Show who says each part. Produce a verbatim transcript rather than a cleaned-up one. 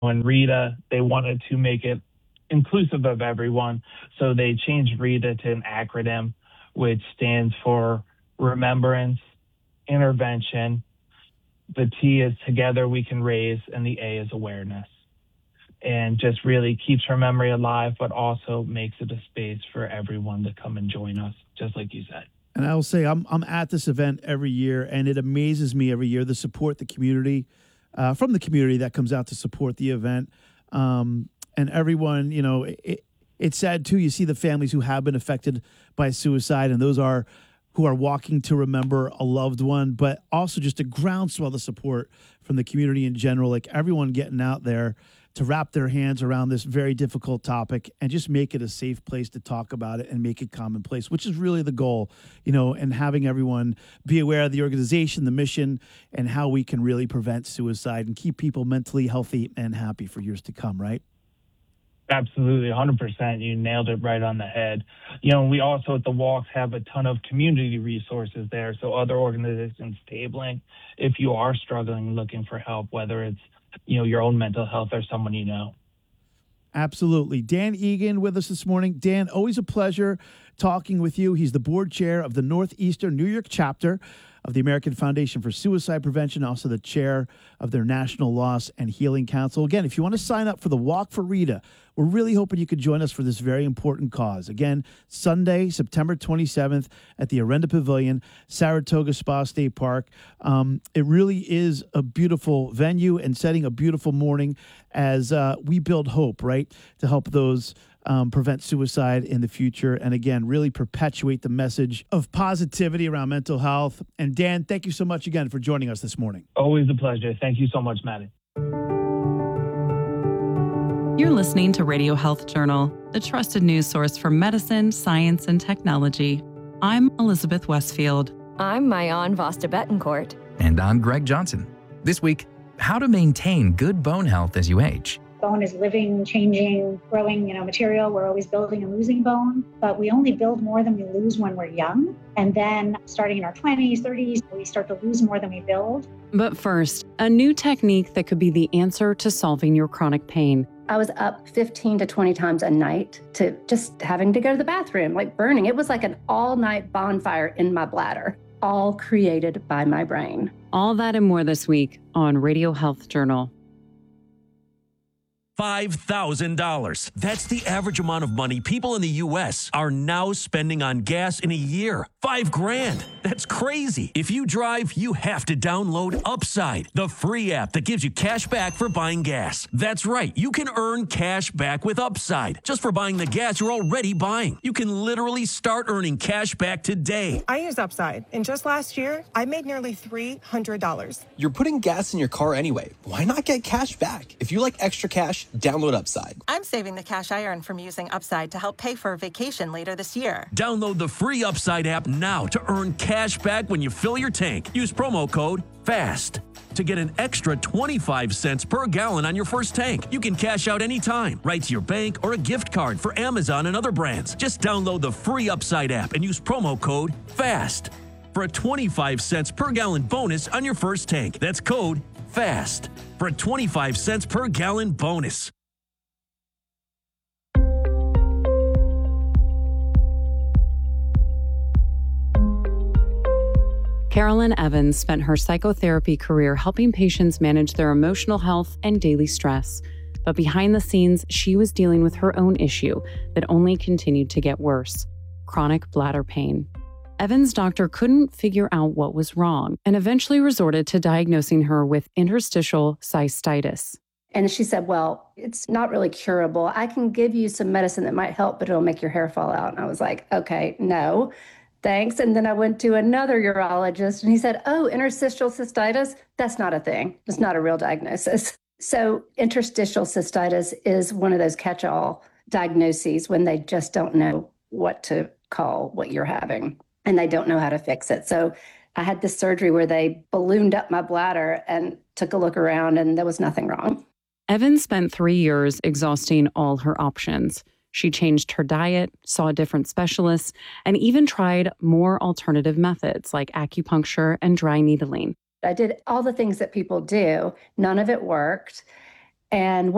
Speaker 1: When Rita, they wanted to make it inclusive of everyone, so they changed Rita to an acronym, which stands for Remembrance, Intervention. The T is Together We Can Raise, and the A is Awareness. And just really keeps her memory alive, but also makes it a space for everyone to come and join us, just like you said.
Speaker 2: And I will say, I'm I'm at this event every year, and it amazes me every year the support the community, uh, from the community that comes out to support the event. Um, and everyone, you know, it, it's sad too. You see the families who have been affected by suicide, and those are who are walking to remember a loved one, but also just a groundswell of support from the community in general, like everyone getting out there to wrap their hands around this very difficult topic and just make it a safe place to talk about it and make it commonplace, which is really the goal, you know, and having everyone be aware of the organization, the mission, and how we can really prevent suicide and keep people mentally healthy and happy for years to come, right?
Speaker 1: Absolutely, one hundred percent. You nailed it right on the head. You know, we also at the Walks have a ton of community resources there. So other organizations tabling, if you are struggling, looking for help, whether it's, you know, your own mental health or someone you know.
Speaker 2: Absolutely. Dan Egan with us this morning. Dan, always a pleasure talking with you. He's the board chair of the Northeastern New York chapter of the American Foundation for Suicide Prevention, also the chair of their National Loss and Healing Council. Again, if you want to sign up for the Walk for Rita, we're really hoping you could join us for this very important cause. Again, Sunday, September twenty-seventh at the Arenda Pavilion, Saratoga Spa State Park. Um, it really is a beautiful venue and setting a beautiful morning as uh, we build hope, right, to help those Um, prevent suicide in the future, and again, really perpetuate the message of positivity around mental health. And Dan, thank you so much again for joining us this morning.
Speaker 1: Always a pleasure. Thank you so much, Maddie.
Speaker 3: You're listening to Radio Health Journal, the trusted news source for medicine, science, and technology. I'm Elizabeth Westfield.
Speaker 4: I'm Mayan Vasta Betancourt.
Speaker 5: And I'm Greg Johnson. This week, how to maintain good bone health as you age.
Speaker 6: Bone is living, changing, growing, you know, material. We're always building and losing bone, but we only build more than we lose when we're young. And then starting in our twenties, thirties, we start to lose more than we build.
Speaker 3: But first, a new technique that could be the answer to solving your chronic pain.
Speaker 7: I was up fifteen to twenty times a night to just having to go to the bathroom, like burning. It was like an all-night bonfire in my bladder, all created by my brain.
Speaker 3: All that and more this week on Radio Health Journal.
Speaker 8: five thousand dollars. That's the average amount of money people in the U S are now spending on gas in a year. Five grand. That's crazy. If you drive, you have to download Upside, the free app that gives you cash back for buying gas. That's right. You can earn cash back with Upside just for buying the gas you're already buying. You can literally start earning cash back today.
Speaker 9: I use Upside, and just last year, I made nearly three hundred dollars.
Speaker 10: You're putting gas in your car anyway. Why not get cash back? If you like extra cash, download Upside.
Speaker 9: I'm saving the cash I earn from using Upside to help pay for a vacation later this year.
Speaker 8: Download the free Upside app now to earn cash back when you fill your tank. Use promo code FAST to get an extra twenty-five cents per gallon on your first tank. You can cash out anytime, right to your bank or a gift card for Amazon and other brands. Just download the free Upside app and use promo code FAST for a twenty-five cents per gallon bonus on your first tank. That's code FAST for a twenty-five cents per gallon bonus.
Speaker 3: Carolyn Evans spent her psychotherapy career helping patients manage their emotional health and daily stress. But behind the scenes, she was dealing with her own issue that only continued to get worse: chronic bladder pain. Evans' doctor couldn't figure out what was wrong and eventually resorted to diagnosing her with interstitial cystitis.
Speaker 7: And she said, well, it's not really curable. I can give you some medicine that might help, but it'll make your hair fall out. And I was like, okay, no. Thanks. And then I went to another urologist and he said, oh, interstitial cystitis, that's not a thing. It's not a real diagnosis. So interstitial cystitis is one of those catch-all diagnoses when they just don't know what to call what you're having and they don't know how to fix it. So I had this surgery where they ballooned up my bladder and took a look around and there was nothing wrong.
Speaker 3: Evans spent three years exhausting all her options. She changed her diet, saw different specialists, and even tried more alternative methods like acupuncture and dry needling.
Speaker 7: I did all the things that people do. None of it worked. And